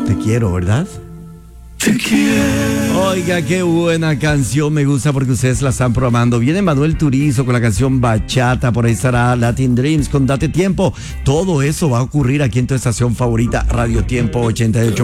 Te quiero, ¿verdad? Te quiero. Oiga, qué buena canción, me gusta porque ustedes la están programando. Viene Manuel Turizo con la canción Bachata, por ahí estará Latin Dreams con Date Tiempo. Todo eso va a ocurrir aquí en tu estación favorita, Radio Tiempo 88.